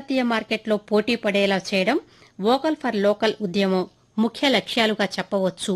అంతర్జాతీయ మార్కెట్లో పోటీ పడేలా చేయడం వోకల్ ఫర్ లోకల్ ఉద్యమం ముఖ్య లక్ష్యాలుగా చెప్పవచ్చు.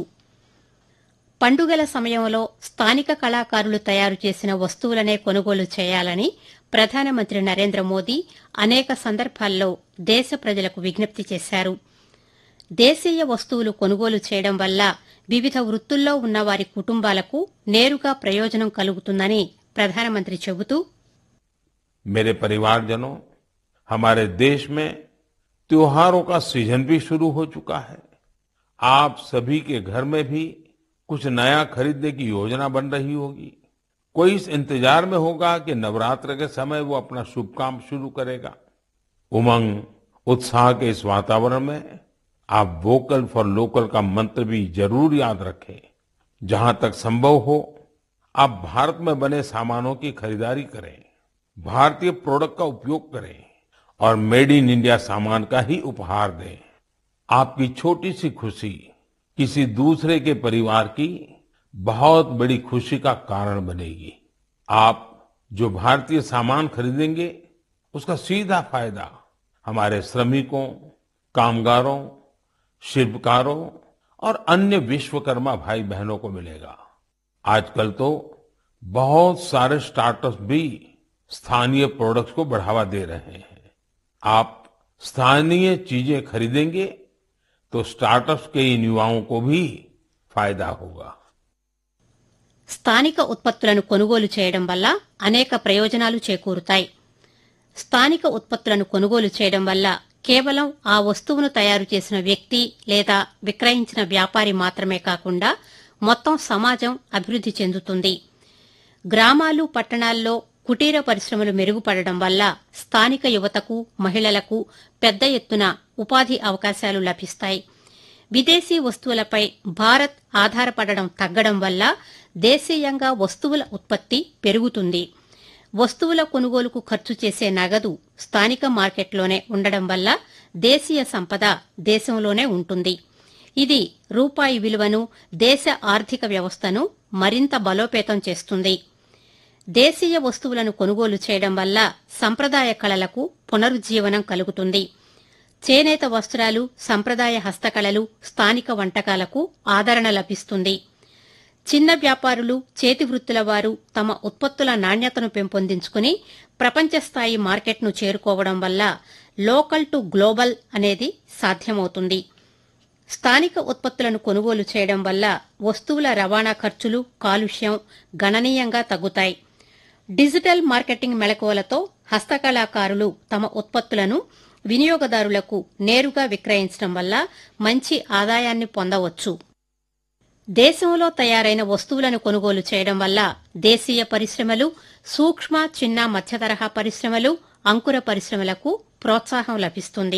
పండుగల సమయంలో స్థానిక కళాకారులు తయారు చేసిన వస్తువులనే కొనుగోలు చేయాలని ప్రధానమంత్రి నరేంద్ర మోదీ అనేక సందర్భాల్లో దేశ ప్రజలకు విజ్ఞప్తి చేశారు. దేశీయ వస్తువులు కొనుగోలు చేయడం వల్ల వివిధ వృత్తుల్లో ఉన్న వారి కుటుంబాలకు నేరుగా ప్రయోజనం కలుగుతుందని ప్రధానమంత్రి చెబుతూ, मेरे परिवारजनों, हमारे देश में त्योहारों का सीजन भी शुरू हो चुका है. आप सभी के घर में भी कुछ नया खरीदने की योजना बन रही होगी. कोई इस इंतजार में होगा कि नवरात्र के समय वो अपना शुभ काम शुरू करेगा. उमंग उत्साह के इस वातावरण में आप वोकल फॉर लोकल का मंत्र भी जरूर याद रखें. जहां तक संभव हो आप भारत में बने सामानों की खरीदारी करें, भारतीय प्रोडक्ट का उपयोग करें और मेड इन इंडिया सामान का ही उपहार दें. आपकी छोटी सी खुशी किसी दूसरे के परिवार की बहुत बड़ी खुशी का कारण बनेगी. आप जो भारतीय सामान खरीदेंगे उसका सीधा फायदा हमारे श्रमिकों, कामगारों, शिल्पकारों और अन्य विश्वकर्मा भाई बहनों को मिलेगा. आजकल तो बहुत सारे स्टार्टअप्स भी स्थानीय प्रोडक्ट्स को बढ़ावा दे रहे हैं. आप स्थानीय चीजें खरीदेंगे तो स्टार्टअप्स के इन युवाओं को भी फायदा होगा. స్థానిక ఉత్పత్తులను కొనుగోలు చేయడం వల్ల అనేక ప్రయోజనాలు చేకూరుతాయి. స్థానిక ఉత్పత్తులను కొనుగోలు చేయడం వల్ల కేవలం ఆ వస్తువును తయారు చేసిన వ్యక్తి లేదా విక్రయించిన వ్యాపారి మాత్రమే కాకుండా మొత్తం సమాజం అభివృద్ది చెందుతుంది. గ్రామాలు, పట్టణాల్లో కుటీర పరిశ్రమలు మెరుగుపడడం వల్ల స్థానిక యువతకు, మహిళలకు పెద్ద ఎత్తున ఉపాధి అవకాశాలు లభిస్తాయి. విదేశీ వస్తువులపై భారత్ ఆధారపడడం తగ్గడం వల్ల దేశీయంగా వస్తువుల ఉత్పత్తి పెరుగుతుంది. వస్తువుల కొనుగోలుకు ఖర్చు చేసే నగదు స్థానిక మార్కెట్లోనే ఉండడం వల్ల దేశీయ సంపద దేశంలోనే ఉంటుంది. ఇది రూపాయి విలువను, దేశ ఆర్థిక వ్యవస్థను మరింత బలోపేతం చేస్తుంది. దేశీయ వస్తువులను కొనుగోలు చేయడం వల్ల సంప్రదాయ కళలకు పునరుజ్జీవనం కలుగుతుంది. చేనేత వస్త్రాలు, సంప్రదాయ హస్తకళలు, స్థానిక వంటకాలకు ఆదరణ లభిస్తుంది. చిన్న వ్యాపారులు, చేతి వృత్తుల వారు తమ ఉత్పత్తుల నాణ్యతను పెంపొందించుకుని ప్రపంచ స్థాయి మార్కెట్ను చేరుకోవడం వల్ల లోకల్ టు గ్లోబల్ అనేది సాధ్యమవుతుంది. స్థానిక ఉత్పత్తులను కొనుగోలు చేయడం వల్ల వస్తువుల రవాణా ఖర్చులు, కాలుష్యం గణనీయంగా తగ్గుతాయి. డిజిటల్ మార్కెటింగ్ మెళకువలతో హస్తకళాకారులు తమ ఉత్పత్తులను వినియోగదారులకు నేరుగా విక్రయించడం వల్ల మంచి ఆదాయాన్ని పొందవచ్చు. దేశంలో తయారైన వస్తువులను కొనుగోలు చేయడం వల్ల దేశీయ పరిశ్రమలు, సూక్ష్మ, చిన్న, మధ్యతరహా పరిశ్రమలు, అంకుర పరిశ్రమలకు ప్రోత్సాహం లభిస్తుంది.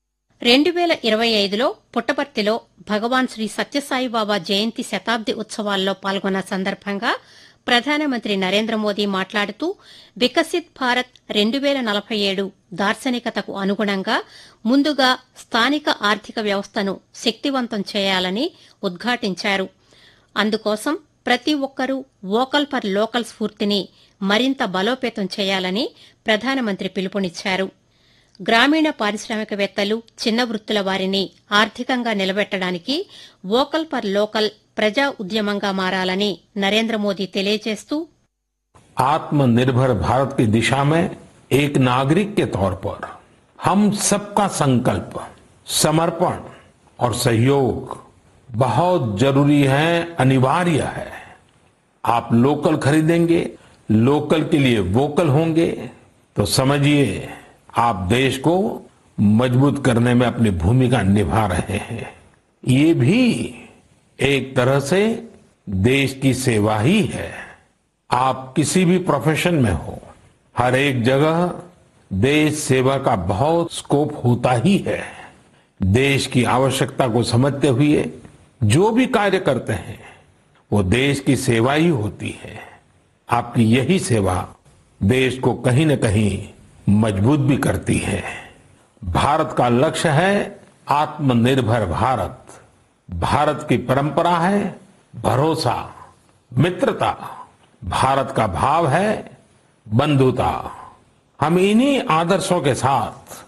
2025లో పుట్టపర్తిలో భగవాన్ శ్రీ సత్యసాయిబాబా జయంతి శతాబ్ది ఉత్సవాల్లో పాల్గొన్న సందర్భంగా ప్రధానమంత్రి నరేంద్ర మోదీ మాట్లాడుతూ వికసిత్ భారత్ 2047 దార్శనికతకు అనుగుణంగా ముందుగా స్థానిక ఆర్థిక వ్యవస్థను శక్తివంతం చేయాలని ఉద్ఘాటించారు. అందుకోసం ప్రతి ఒక్కరూ వోకల్ ఫర్ లోకల్ స్ఫూర్తిని మరింత బలోపేతం చేయాలని ప్రధానమంత్రి పిలుపునిచ్చారు. గ్రామీణ పారిశ్రామికవేత్తలు, చిన్న వృత్తుల వారిని ఆర్థికంగా నిలబెట్టడానికి వోకల్ ఫర్ లోకల్ ప్రజా ఉద్యమంగా మారాలని నరేంద్ర మోదీ తెలియజేస్తూ, आत्मनिर्भर भारत की दिशा में एक नागरिक के तौर पर हम सबका संकल्प, समर्पण और सहयोग बहुत जरूरी है, अनिवार्य है. आप लोकल खरीदेंगे, लोकल के लिए वोकल होंगे तो समझिए आप देश को मजबूत करने में अपनी भूमिका निभा रहे हैं. ये भी एक तरह से देश की सेवा ही है. आप किसी भी प्रोफेशन में हो, हर एक जगह देश सेवा का बहुत स्कोप होता ही है. देश की आवश्यकता को समझते हुए जो भी कार्य करते हैं वो देश की सेवा ही होती है. आपकी यही सेवा देश को कहीं न कहीं मजबूत भी करती है. भारत का लक्ष्य है आत्मनिर्भर भारत. भारत की परंपरा है भरोसा, मित्रता. भारत का भाव है बंधुता. हम इन्हीं आदर्शों के साथ